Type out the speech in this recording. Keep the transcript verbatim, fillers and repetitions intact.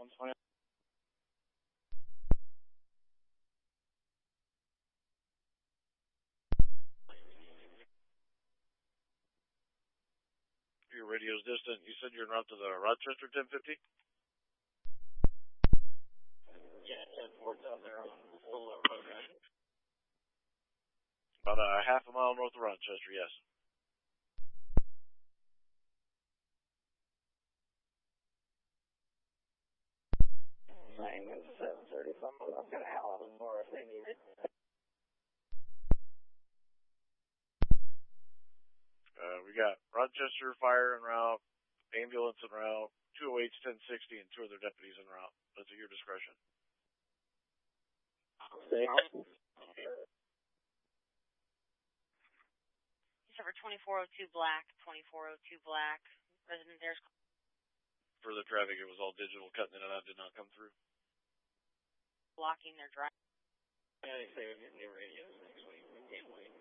one twenty. Your radio's distant. You said you're en route to the Rochester ten fifty? Yeah, ten four's out there on the full road, right? About a half a mile north of Rochester, yes. Nine and seven thirty-five. I'm gonna hell out more if they need it. Uh, we got Rochester Fire en route, ambulance en route, two oh eight's ten sixty, and two other deputies en route. That's at your discretion. Stay on. December twenty-four oh two Black, twenty-four oh two Black. Resident there's For the traffic, it was all digital, cutting in and out, did not come through. blocking their drive. I think they would get new radios next week. We can't wait.